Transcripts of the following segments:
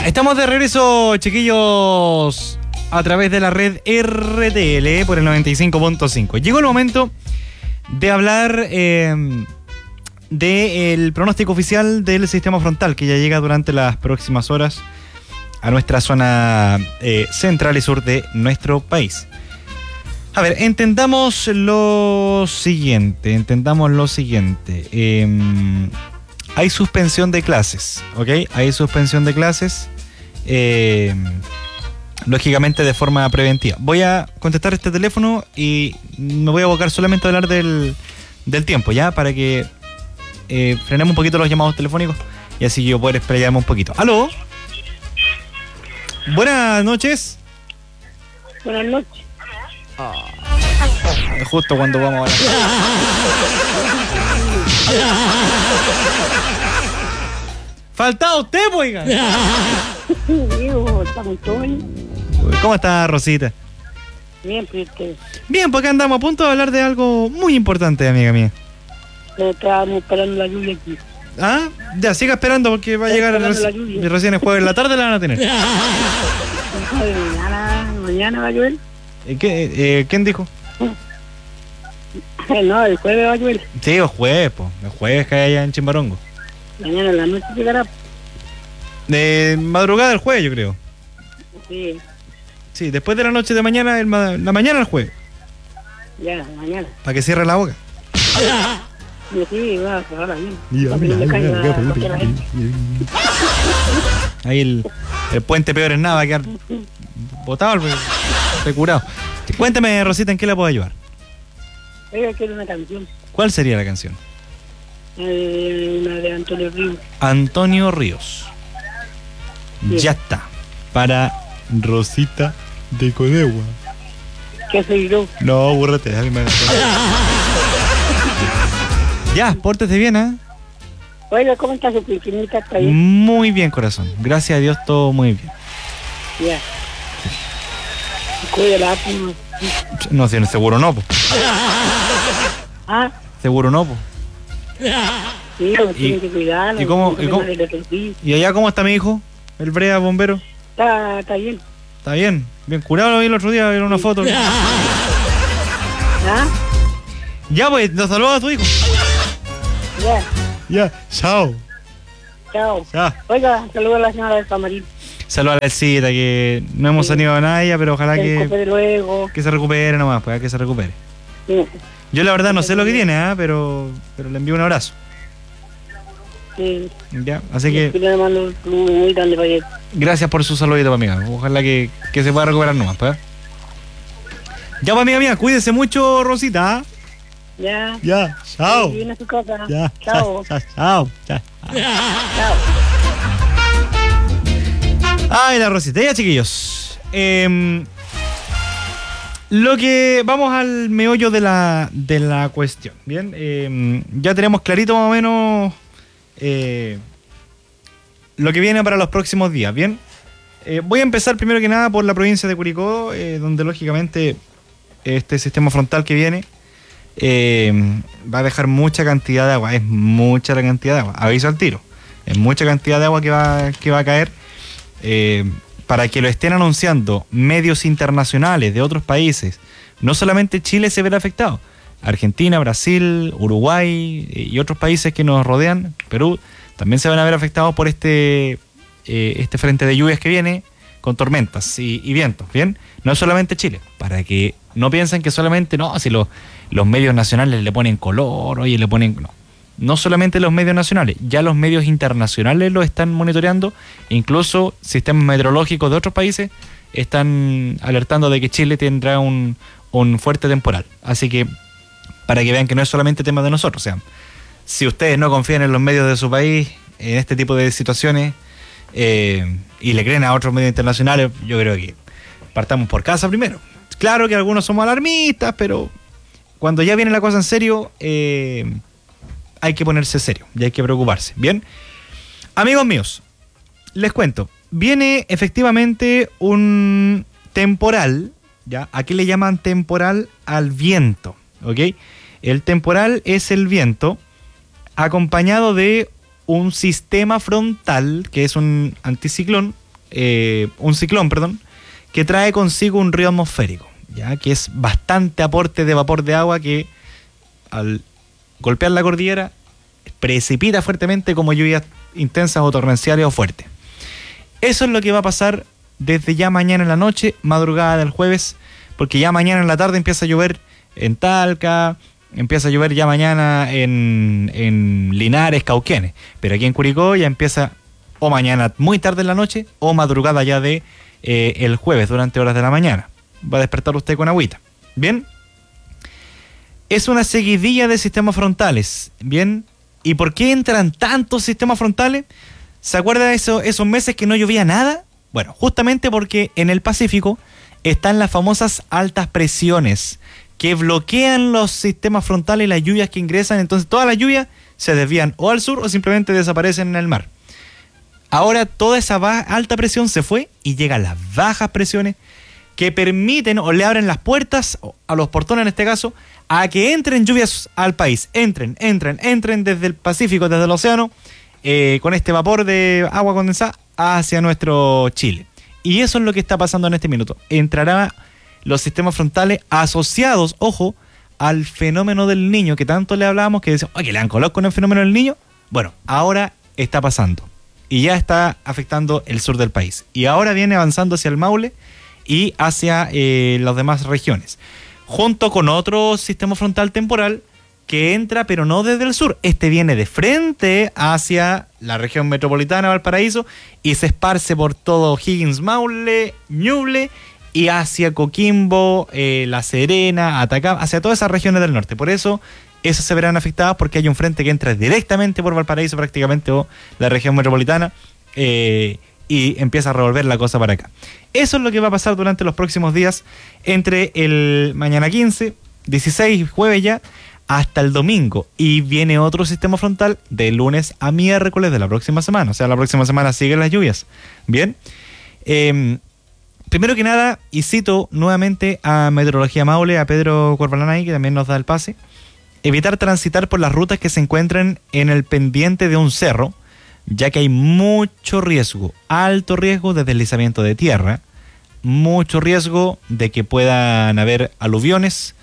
Ya, estamos de regreso, chiquillos, a través de la red RTL por el 95.5. Llegó el momento de hablar del pronóstico oficial del sistema frontal, que ya llega durante las próximas horas a nuestra zona central y sur de nuestro país. A ver, entendamos lo siguiente. Hay suspensión de clases, ¿ok? Hay suspensión de clases, lógicamente de forma preventiva. Voy a contestar este teléfono y me voy a abocar solamente a hablar del tiempo, ¿ya? Para que frenemos un poquito los llamados telefónicos y así yo poder explayarme un poquito. ¿Aló? Buenas noches. Buenas noches. Justo cuando vamos a ¡Falta usted, oiga! ¿Cómo está, Rosita? Bien, pues usted. Bien, porque andamos a punto de hablar de algo muy importante, amiga mía. Estábamos esperando la lluvia aquí. Ah, ya, siga esperando porque va a llegar recién el jueves en la tarde la van a tener. Mañana va a llover. ¿Quién dijo? No, el jueves va a llover. Sí, el jueves que hay allá en Chimbarongo. Mañana en la noche llegará. De madrugada del jueves, yo creo. Sí. Sí, después de la noche de mañana, la mañana del jueves. Ya, mañana. Para que cierre la boca. Sí, va a cerrar bien. Ahí el puente peor en nada va a quedar botado, curado. Cuéntame, Rosita, ¿en qué la puedo ayudar? Oiga, quiero una canción. ¿Cuál sería la canción? Una de Antonio Ríos. Antonio Ríos. Sí. Ya está. Para Rosita de Conegua. ¿Qué soy yo? No, búrrate. Ya, pórtese bien, ¿eh? Oiga, ¿cómo está su piscinita? ¿Está bien? Muy bien, corazón. Gracias a Dios, todo muy bien. Ya. Cuídala, no, seguro no, po. ¿Ah? Seguro no, po. Sí, tiene que cuidarlo. ¿Y allá cómo está mi hijo? ¿El Brea bombero? Está bien. ¿Está bien? Bien curado, lo vi el otro día, vi una foto. ¿Ah? Ya, pues, nos saluda a tu hijo. Ya. Ya, chao. Chao. Ya. Oiga, saluda a la señora del Camarín. Saludos a la Elcita, que no hemos salido a nadie, pero ojalá que se recupere nomás, pues, que se recupere. Sí. Yo la verdad no sé lo que tiene, pero le envío un abrazo. Sí. Ya, así que... Le mando muy grande para él. Gracias por su saludito, amiga. Ojalá que se pueda recuperar nomás, pues. Ya, pues, amiga mía, cuídese mucho, Rosita. Ya. Ya, chao. Sí, viene a su casa. Ya, chao. Chao. Chao. Ay, la Rosita. Ya, chiquillos. Lo que... Vamos al meollo de la cuestión. Bien, ya tenemos clarito más o menos lo que viene para los próximos días. Bien, voy a empezar primero que nada por la provincia de Curicó, donde lógicamente este sistema frontal que viene va a dejar mucha cantidad de agua. Es mucha la cantidad de agua. Aviso al tiro. Es mucha cantidad de agua que va a caer. Para que lo estén anunciando medios internacionales de otros países, no solamente Chile se verá afectado, Argentina, Brasil, Uruguay y otros países que nos rodean, Perú, también se van a ver afectados por este frente de lluvias que viene con tormentas y vientos, ¿bien? No es solamente Chile, para que no piensen que solamente, no, si los medios nacionales le ponen color, oye, le ponen... No solamente los medios nacionales, ya los medios internacionales lo están monitoreando, incluso sistemas meteorológicos de otros países están alertando de que Chile tendrá un fuerte temporal. Así que, para que vean que no es solamente tema de nosotros, o sea, si ustedes no confían en los medios de su país, en este tipo de situaciones, y le creen a otros medios internacionales, yo creo que partamos por casa primero. Claro que algunos somos alarmistas, pero cuando ya viene la cosa en serio... hay que ponerse serio y hay que preocuparse. Bien, amigos míos, les cuento, viene efectivamente un temporal, ¿ya? Aquí le llaman temporal al viento, ¿ok? El temporal es el viento acompañado de un sistema frontal, que es un anticiclón, un ciclón, perdón, que trae consigo un río atmosférico, ya que es bastante aporte de vapor de agua que al golpear la cordillera precipita fuertemente como lluvias intensas o torrenciales o fuertes. Eso es lo que va a pasar desde ya mañana en la noche, madrugada del jueves, porque ya mañana en la tarde empieza a llover en Talca, empieza a llover ya mañana en Linares, Cauquenes, pero aquí en Curicó ya empieza o mañana muy tarde en la noche o madrugada ya de el jueves durante horas de la mañana. Va a despertar usted con agüita. Bien, es una seguidilla de sistemas frontales. Bien, ¿y por qué entran tantos sistemas frontales? ¿Se acuerda de esos meses que no llovía nada? Bueno, justamente porque en el Pacífico están las famosas altas presiones que bloquean los sistemas frontales y las lluvias que ingresan. Entonces todas las lluvias se desvían o al sur o simplemente desaparecen en el mar. Ahora toda esa alta presión se fue y llegan las bajas presiones que permiten o le abren las puertas a los portones en este caso a que entren lluvias al país. Entren desde el Pacífico, desde el océano, con este vapor de agua condensada hacia nuestro Chile. Y eso es lo que está pasando en este minuto. Entrará los sistemas frontales asociados, ojo, al fenómeno del Niño, que tanto le hablábamos, que decíamos, oye, ¿le dan color con el fenómeno del Niño? Bueno, ahora está pasando. Y ya está afectando el sur del país. Y ahora viene avanzando hacia el Maule y hacia las demás regiones. Junto con otro sistema frontal temporal que entra, pero no desde el sur. Este viene de frente hacia la región metropolitana, Valparaíso, y se esparce por todo Higgins, Maule, Ñuble, y hacia Coquimbo, La Serena, Atacama, hacia todas esas regiones del norte. Por eso, esas se verán afectadas porque hay un frente que entra directamente por Valparaíso prácticamente, o la región metropolitana, y empieza a revolver la cosa para acá. Eso es lo que va a pasar durante los próximos días, entre el mañana 15, 16, jueves ya, hasta el domingo. Y viene otro sistema frontal de lunes a miércoles de la próxima semana. O sea, la próxima semana siguen las lluvias. Bien. Primero que nada, y cito nuevamente a Meteorología Maule, a Pedro Corbalanay, que también nos da el pase. Evitar transitar por las rutas que se encuentren en el pendiente de un cerro, ya que hay mucho riesgo, alto riesgo de deslizamiento de tierra, mucho riesgo de que puedan haber aluviones,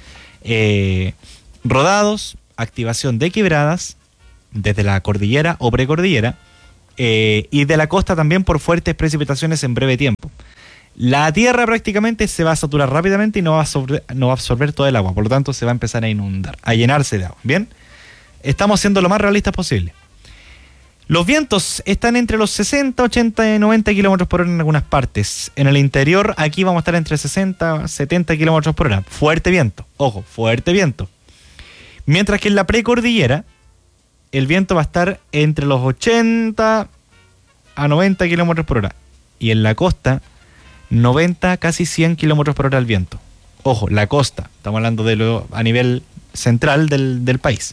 rodados, activación de quebradas desde la cordillera o precordillera, y de la costa también por fuertes precipitaciones en breve tiempo. La tierra prácticamente se va a saturar rápidamente y no va a absorber todo el agua, por lo tanto se va a empezar a inundar, a llenarse de agua. Bien, estamos siendo lo más realistas posible. Los vientos están entre los 60, 80 y 90 kilómetros por hora en algunas partes. En el interior, aquí vamos a estar entre 60 y 70 kilómetros por hora. Fuerte viento, ojo, fuerte viento. Mientras que en la precordillera, el viento va a estar entre los 80 a 90 kilómetros por hora. Y en la costa, 90, casi 100 kilómetros por hora el viento. Ojo, la costa, estamos hablando de a nivel central del país.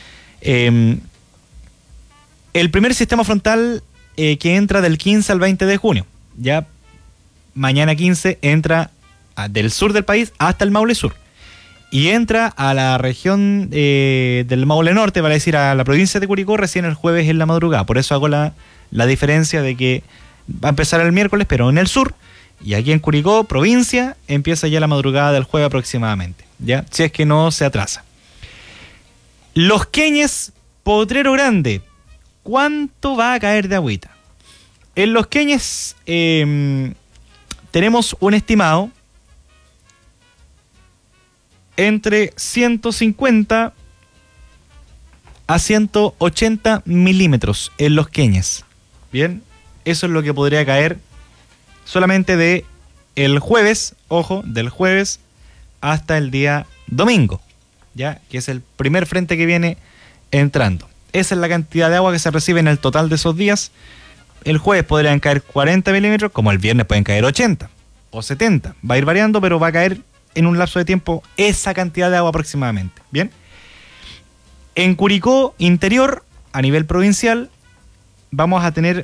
El primer sistema frontal que entra del 15 al 20 de junio. Ya mañana 15 entra del sur del país hasta el Maule Sur. Y entra a la región del Maule Norte, vale decir, a la provincia de Curicó, recién el jueves en la madrugada. Por eso hago la diferencia de que va a empezar el miércoles, pero en el sur. Y aquí en Curicó, provincia, empieza ya la madrugada del jueves aproximadamente. ¿Ya? Si es que no se atrasa. Los Queñes, Potrero Grande. ¿Cuánto va a caer de agüita? En Los Queñes tenemos un estimado entre 150 a 180 milímetros en Los Queñes. Bien, eso es lo que podría caer solamente de el jueves, ojo, del jueves hasta el día domingo, ya que es el primer frente que viene entrando. Esa es la cantidad de agua que se recibe en el total de esos días. El jueves podrían caer 40 milímetros, como el viernes pueden caer 80 o 70. Va a ir variando, pero va a caer en un lapso de tiempo esa cantidad de agua aproximadamente. Bien. En Curicó interior, a nivel provincial, vamos a tener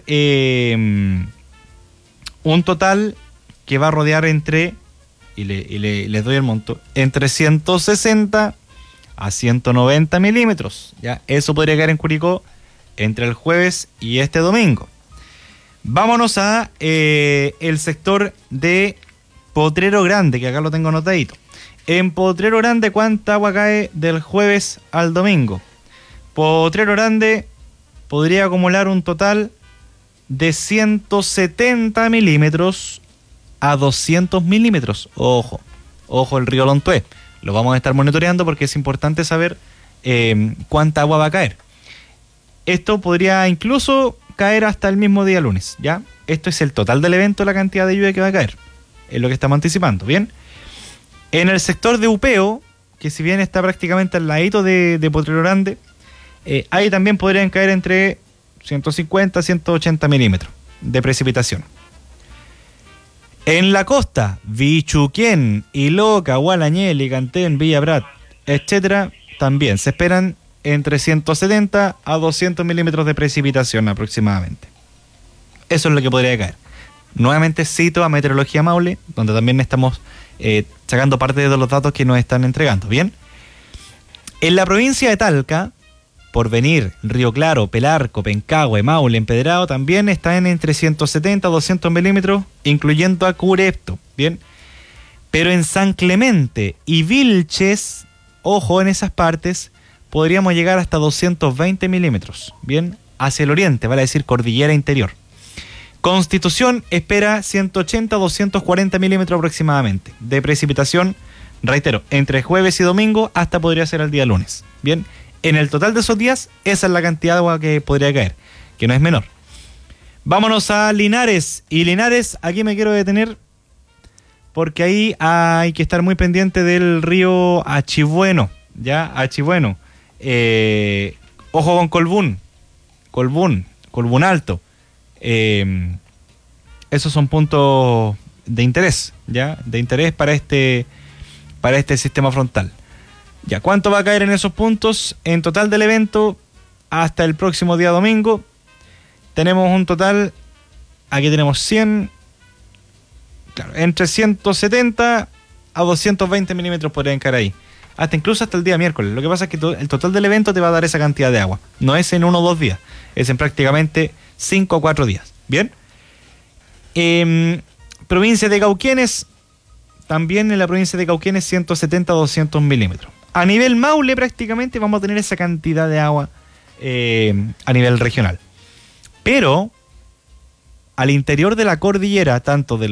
un total que va a rodear entre, y les doy el monto, entre 160 a 190 milímetros. ¿Ya? Eso podría caer en Curicó entre el jueves y este domingo. Vámonos a el sector de Potrero Grande, que acá lo tengo anotadito. En Potrero Grande, ¿cuánta agua cae del jueves al domingo? Potrero Grande podría acumular un total de 170 milímetros a 200 milímetros. Ojo, ojo el río Lontué. Lo vamos a estar monitoreando porque es importante saber cuánta agua va a caer. Esto podría incluso caer hasta el mismo día lunes, ¿ya? Esto es el total del evento, la cantidad de lluvia que va a caer. Es lo que estamos anticipando, ¿bien? En el sector de Upeo, que si bien está prácticamente al ladito de Potrero Grande, ahí también podrían caer entre 150 a 180 milímetros de precipitación. En la costa, Vichuquén, Iloca, Gualañel, Cantén, Villa Prat, etcétera, también se esperan entre 170 a 200 milímetros de precipitación aproximadamente. Eso es lo que podría caer. Nuevamente cito a Meteorología Maule, donde también estamos sacando parte de los datos que nos están entregando. Bien. En la provincia de Talca, Porvenir, Río Claro, Pelarco, Pencahue, Maule, Empedrado, también están entre 170 a 200 milímetros, incluyendo a Curepto. Bien. Pero en San Clemente y Vilches, ojo en esas partes, podríamos llegar hasta 220 milímetros, bien, hacia el oriente, vale decir cordillera interior. Constitución espera 180 a 240 milímetros aproximadamente de precipitación, reitero, entre jueves y domingo hasta podría ser el día lunes, bien. En el total de esos días, esa es la cantidad de agua que podría caer, que no es menor. Vámonos a Linares, y Linares, aquí me quiero detener, porque ahí hay que estar muy pendiente del río Achibueno, ya, Achibueno. Ojo con Colbún Alto. Esos son puntos de interés, ¿ya? De interés para este sistema frontal. Ya, ¿cuánto va a caer en esos puntos? En total del evento, hasta el próximo día domingo, tenemos un total, aquí tenemos 100, claro, entre 170 a 220 milímetros podrían caer ahí. Incluso hasta el día miércoles. Lo que pasa es que el total del evento te va a dar esa cantidad de agua. No es en 1 o 2 días, es en prácticamente 5 o 4 días. Bien. Provincia de Cauquenes, también en la provincia de Cauquenes 170 a 200 milímetros. A nivel Maule prácticamente vamos a tener esa cantidad de agua a nivel regional. Pero al interior de la cordillera, tanto de